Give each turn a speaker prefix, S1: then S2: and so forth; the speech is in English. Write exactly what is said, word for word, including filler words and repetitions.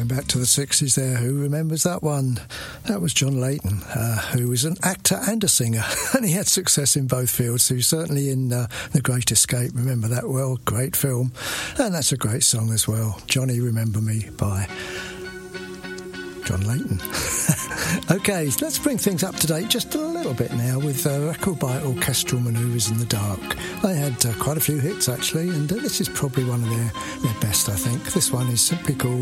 S1: Going back to the sixties there, who remembers that one? That was John Layton, uh, who was an actor and a singer, and he had success in both fields. He was certainly in uh, The Great Escape, remember that well, great film, and that's a great song as well, Johnny Remember Me by John Layton. OK, let's bring things up to date just a little bit now with a record by Orchestral Manoeuvres in the Dark. They had uh, quite a few hits actually, and uh, this is probably one of their, their best, I think. This one is simply called